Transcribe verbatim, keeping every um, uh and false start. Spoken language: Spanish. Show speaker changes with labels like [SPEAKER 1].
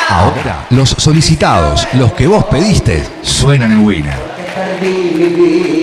[SPEAKER 1] Ahora, los solicitados, los que vos pediste, suenan en Winner.